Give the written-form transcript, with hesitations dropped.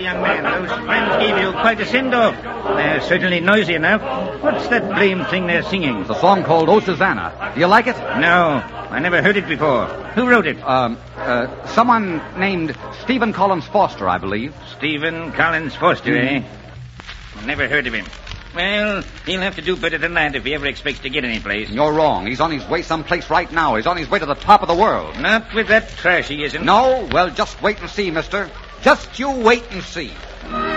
young man. Those friends gave you quite a send-off. They're certainly noisy enough. What's that blame thing they're singing? It's a song called Oh, Susanna. Do you like it? No, I never heard it before. Who wrote it? Someone named Stephen Collins Foster, I believe. Stephen Collins Foster, eh? Never heard of him. Well, he'll have to do better than that if he ever expects to get any place. You're wrong. He's on his way someplace right now. He's on his way to the top of the world. Not with that trash he isn't. No? Well, just wait and see, mister. Just you wait and see.